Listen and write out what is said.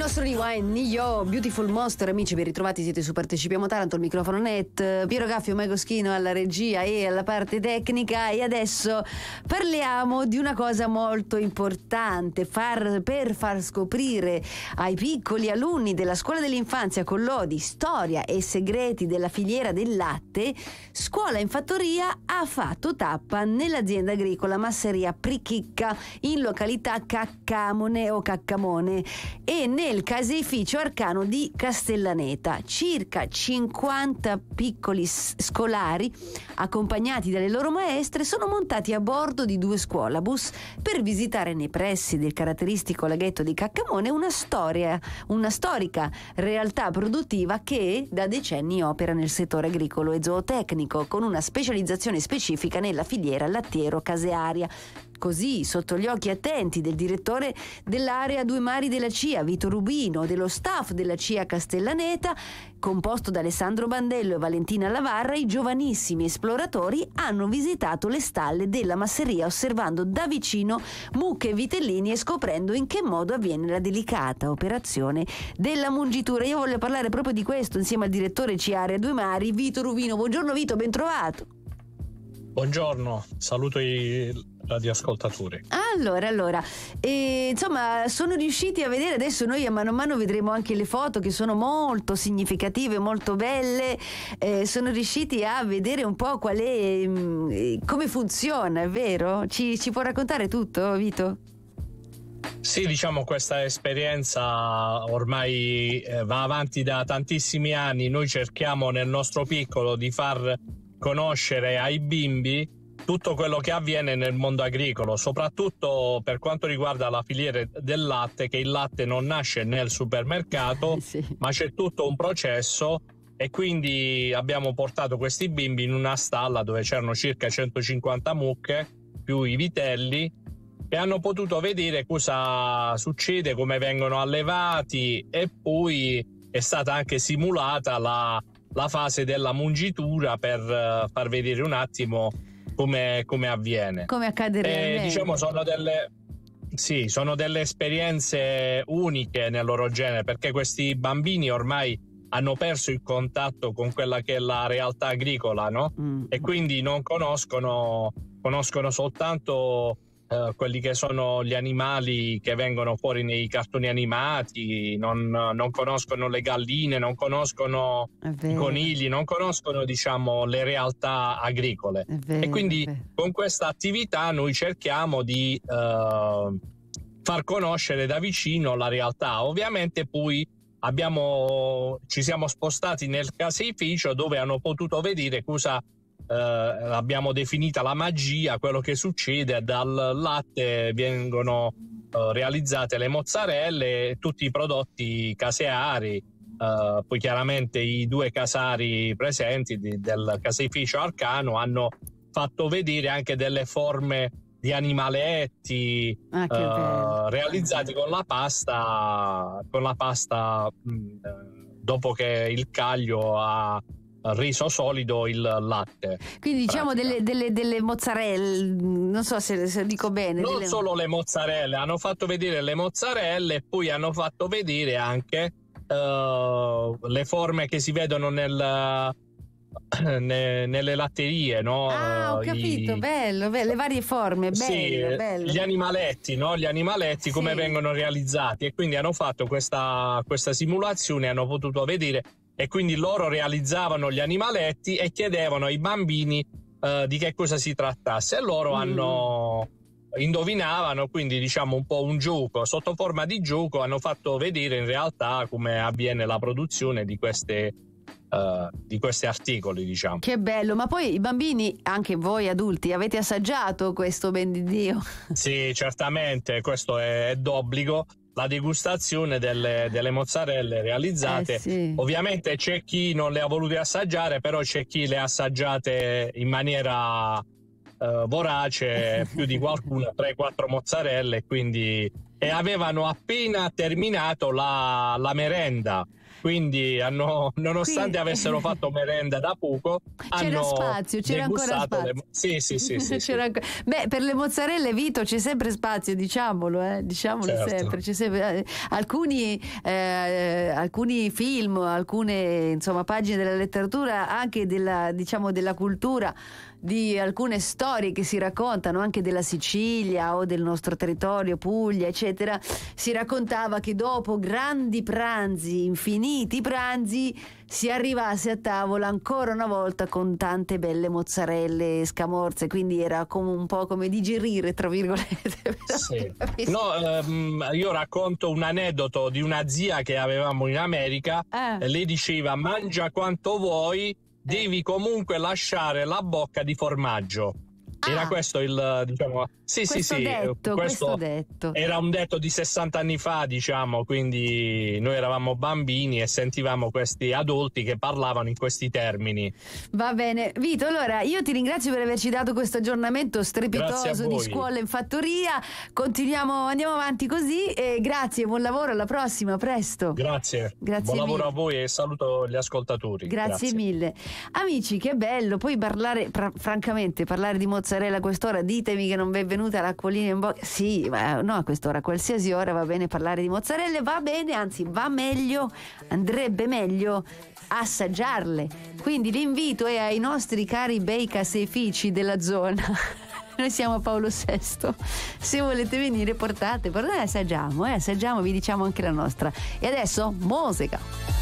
nostro rewind, Yo, Beautiful Monster, amici, ben ritrovati, siete su Partecipiamo Taranto, il microfono net, Piero Gaffio, Mago Schino alla regia e alla parte tecnica. E adesso parliamo di una cosa molto importante, per far scoprire ai piccoli alunni della scuola dell'infanzia con lodi, storia e segreti della filiera del latte. Scuola in Fattoria ha fatto tappa nell'azienda agricola Masseria Prichicca in località Caccamone o Caccamone e nel caseificio Arcano di Castellaneta. Circa 50 piccoli scolari, accompagnati dalle loro maestre, sono montati a bordo di 2 scuolabus per visitare nei pressi del caratteristico laghetto di Caccamone una storica realtà produttiva che da decenni opera nel settore agricolo e zootecnico, con una specializzazione specifica nella filiera lattiero-casearia. Così, sotto gli occhi attenti del direttore dell'area Due Mari della CIA, Vito Rubino, dello staff della CIA Castellaneta, composto da Alessandro Bandello e Valentina Lavarra, i giovanissimi esploratori hanno visitato le stalle della masseria, osservando da vicino mucche e vitellini e scoprendo in che modo avviene la delicata operazione della mungitura. Io voglio parlare proprio di questo insieme al direttore CIA Area Due Mari, Vito Rubino. Buongiorno Vito, ben trovato. Buongiorno, saluto i radioascoltatori. Allora, insomma, sono riusciti a vedere, adesso noi a mano vedremo anche le foto che sono molto significative, molto belle, sono riusciti a vedere un po' qual è, come funziona, è vero? Ci può raccontare tutto, Vito? Sì, diciamo questa esperienza ormai va avanti da tantissimi anni. Noi cerchiamo nel nostro piccolo di far conoscere ai bimbi tutto quello che avviene nel mondo agricolo, soprattutto per quanto riguarda la filiera del latte, che il latte non nasce nel supermercato, sì, ma c'è tutto un processo, e quindi abbiamo portato questi bimbi in una stalla dove c'erano circa 150 mucche più i vitelli, e hanno potuto vedere cosa succede, come vengono allevati, e poi è stata anche simulata la fase della mungitura per far vedere un attimo come avviene. Come accade realmente. Diciamo sono delle esperienze uniche nel loro genere, perché questi bambini ormai hanno perso il contatto con quella che è la realtà agricola, no? E quindi non conoscono soltanto quelli che sono gli animali che vengono fuori nei cartoni animati, non conoscono le galline, non conoscono i conigli, non conoscono, diciamo, le realtà agricole. Vero, e quindi con questa attività noi cerchiamo di far conoscere da vicino la realtà. Ovviamente poi ci siamo spostati nel caseificio, dove hanno potuto vedere cosa abbiamo definita la magia, quello che succede. Dal latte vengono realizzate le mozzarelle, tutti i prodotti caseari, poi chiaramente i 2 casari presenti del caseificio Arcano hanno fatto vedere anche delle forme di animaletti realizzati con la pasta dopo che il caglio ha reso solido il latte. Quindi diciamo delle mozzarelle, non so se dico bene. Non solo le mozzarelle, hanno fatto vedere le mozzarelle e poi hanno fatto vedere anche le forme che si vedono nelle latterie, no? Ho capito, bello, le varie forme, bello, bello. Gli animaletti, no? Gli animaletti come vengono realizzati, e quindi hanno fatto questa simulazione, hanno potuto vedere, e quindi loro realizzavano gli animaletti e chiedevano ai bambini di che cosa si trattasse, e loro indovinavano, quindi diciamo un po' un gioco, sotto forma di gioco hanno fatto vedere in realtà come avviene la produzione di questi articoli, diciamo. Che bello, ma poi i bambini, anche voi adulti, avete assaggiato questo, ben di Dio? Sì, certamente, questo è d'obbligo, la degustazione delle mozzarelle realizzate. Sì. Ovviamente c'è chi non le ha volute assaggiare, però c'è chi le ha assaggiate in maniera vorace, più di qualcuno, 3-4 mozzarelle, quindi, e avevano appena terminato la merenda. quindi nonostante avessero fatto merenda da poco, c'era spazio, c'era ancora spazio. Sì. Beh, per le mozzarelle, Vito, c'è sempre spazio, diciamolo Certo. sempre. C'è sempre alcuni film, alcune insomma pagine della letteratura, anche della cultura, di alcune storie che si raccontano anche della Sicilia o del nostro territorio, Puglia, eccetera. Si raccontava che dopo grandi pranzi, infiniti pranzi, si arrivasse a tavola ancora una volta con tante belle mozzarelle, scamorze, quindi era come un po' come digerire, tra virgolette. Sì. Io racconto un aneddoto di una zia che avevamo in America. Lei diceva: mangia quanto vuoi, devi comunque lasciare la bocca di formaggio. Era questo il, diciamo, questo detto. Era un detto di 60 anni fa, diciamo, quindi noi eravamo bambini e sentivamo questi adulti che parlavano in questi termini. Va bene, Vito, allora io ti ringrazio per averci dato questo aggiornamento strepitoso di Scuola in Fattoria. Andiamo avanti così, e grazie, buon lavoro, alla prossima, a presto. Grazie buon lavoro a voi e saluto gli ascoltatori. Grazie mille. Amici, che bello poi francamente parlare di mozzarella a quest'ora. Ditemi che non vi è venuta l'acquolina in bocca. Sì, ma no, a quest'ora, a qualsiasi ora va bene parlare di mozzarelle, va bene, anzi andrebbe meglio assaggiarle. Quindi l'invito è ai nostri cari bei caseifici della zona. Noi siamo a Paolo VI, se volete venire portate, assaggiamo, vi diciamo anche la nostra. E adesso musica.